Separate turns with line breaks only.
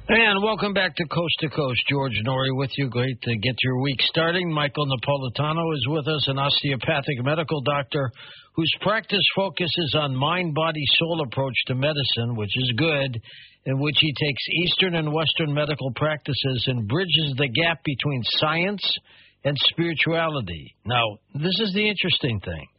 And welcome back to Coast. George Norrie with you. Great to get your week starting. Michael Napolitano is with us, an osteopathic medical doctor whose practice focuses on mind-body-soul approach to medicine, which is good, in which he takes Eastern and Western medical practices and bridges the gap between science and spirituality. Now, this is the interesting thing.